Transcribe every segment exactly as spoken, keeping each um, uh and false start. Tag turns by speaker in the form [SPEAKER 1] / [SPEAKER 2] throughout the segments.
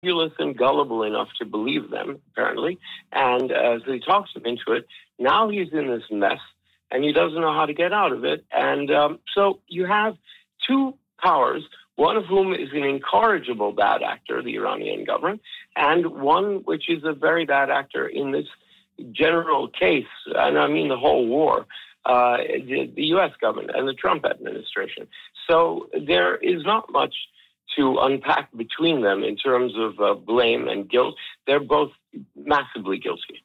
[SPEAKER 1] credulous and gullible enough to believe them, apparently. And uh, so he talks him into it. Now he's in this mess, and he doesn't know how to get out of it. And um, so you have two powers, one of whom is an incorrigible bad actor, the Iranian government, and one which is a very bad actor in this general case, and I mean the whole war, uh, the, the U S government and the Trump administration. So there is not much to unpack between them in terms of uh, blame and guilt. They're both massively guilty.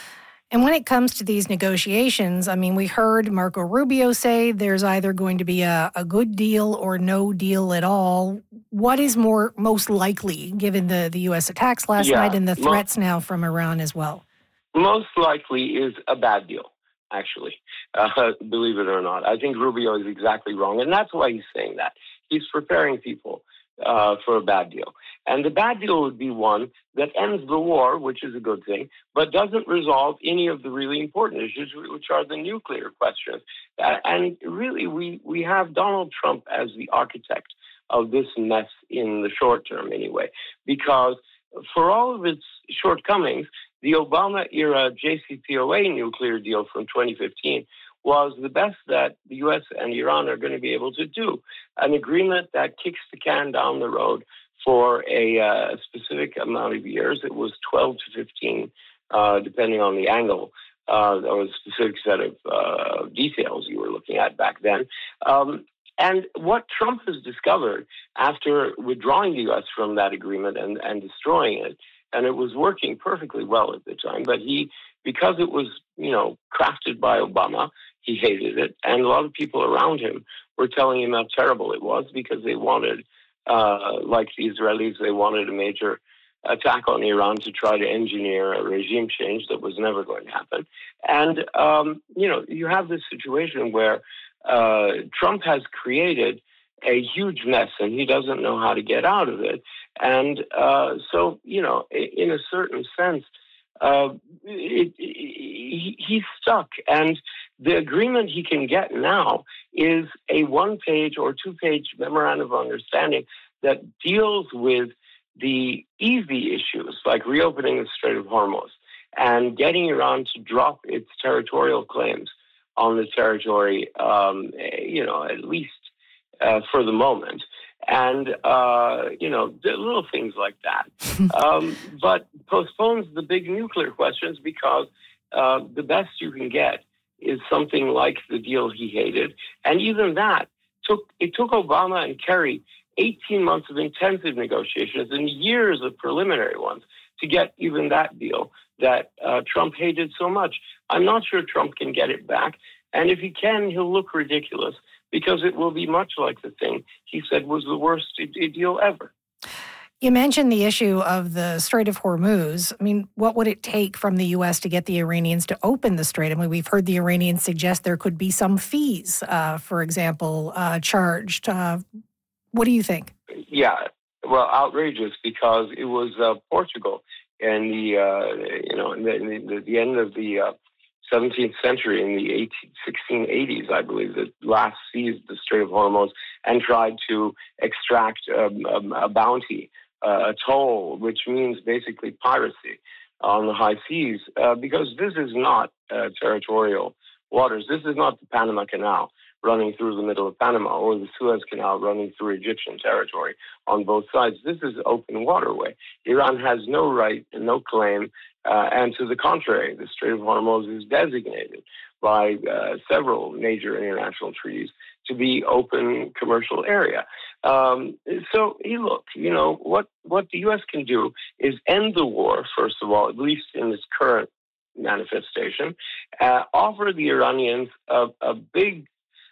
[SPEAKER 2] And when it comes to these negotiations, I mean, we heard Marco Rubio say there's either going to be a, a good deal or no deal at all. What is more most likely, given the, the U S attacks last
[SPEAKER 1] yeah,
[SPEAKER 2] night and the threats
[SPEAKER 1] mo-
[SPEAKER 2] now from Iran as well?
[SPEAKER 1] Most likely is a bad deal, actually, uh, believe it or not. I think Rubio is exactly wrong, and that's why he's saying that. He's preparing people uh, for a bad deal. And the bad deal would be one that ends the war, which is a good thing, but doesn't resolve any of the really important issues, which are the nuclear questions. Uh, and really, we, we have Donald Trump as the architect of this mess in the short term anyway, because for all of its shortcomings, the Obama-era J C P O A nuclear deal from twenty fifteen was the best that the U S and Iran are going to be able to do, an agreement that kicks the can down the road for a uh, specific amount of years. It was twelve to fifteen, uh, depending on the angle, uh, or a specific set of uh, details you were looking at back then. Um, and what Trump has discovered after withdrawing the U S from that agreement and, and destroying it, and it was working perfectly well at the time, but he, because it was, you know, crafted by Obama, he hated it. And a lot of people around him were telling him how terrible it was because they wanted, uh, like the Israelis, they wanted a major attack on Iran to try to engineer a regime change that was never going to happen. And, um, you know, you have this situation where uh, Trump has created a huge mess and he doesn't know how to get out of it. And uh, so, you know, in a certain sense, uh, it, it, he, he's stuck. And the agreement he can get now is a one-page or two-page memorandum of understanding that deals with the easy issues, like reopening the Strait of Hormuz and getting Iran to drop its territorial claims on the territory, um, you know, at least uh, for the moment. And, uh, you know, little things like that. um, but postpones the big nuclear questions because uh, the best you can get is something like the deal he hated. And even that, took it took Obama and Kerry eighteen months of intensive negotiations and years of preliminary ones to get even that deal that uh, Trump hated so much. I'm not sure Trump can get it back. And if he can, he'll look ridiculous because it will be much like the thing he said was the worst deal ever.
[SPEAKER 2] You mentioned the issue of the Strait of Hormuz. I mean, what would it take from the U S to get the Iranians to open the strait? I mean, we've heard the Iranians suggest there could be some fees, uh, for example, uh, charged. Uh, what do you think?
[SPEAKER 1] Yeah, well, outrageous because it was uh, Portugal and the, uh, you know, in the, in the, the end of the uh, seventeenth century, in the sixteen eighties, I believe, that last seized the Strait of Hormuz and tried to extract um, um, a bounty, uh, a toll, which means basically piracy on the high seas, uh, because this is not uh, territorial waters. This is not the Panama Canal running through the middle of Panama or the Suez Canal running through Egyptian territory on both sides. This is open waterway. Iran has no right and no claim. Uh, and to the contrary, the Strait of Hormuz is designated by uh, several major international treaties to be open commercial area. Um, so, hey, look, you know, what, what the U S can do is end the war, first of all, at least in its current manifestation, uh, offer the Iranians a, a big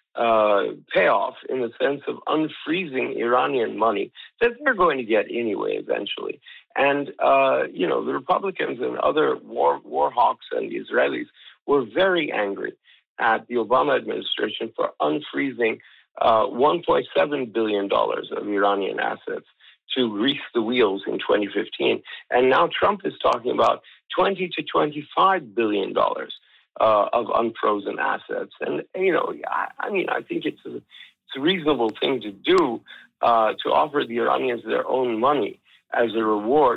[SPEAKER 1] Uh, payoff in the sense of unfreezing Iranian money that they're going to get anyway eventually. And, uh, you know, the Republicans and other war, war hawks and the Israelis were very angry at the Obama administration for unfreezing uh, one point seven billion dollars of Iranian assets to grease the wheels in twenty fifteen. And now Trump is talking about twenty to twenty-five billion dollars. Uh, of unfrozen assets. And, you know, I, I mean, I think it's a, it's a reasonable thing to do uh, to offer the Iranians their own money as a reward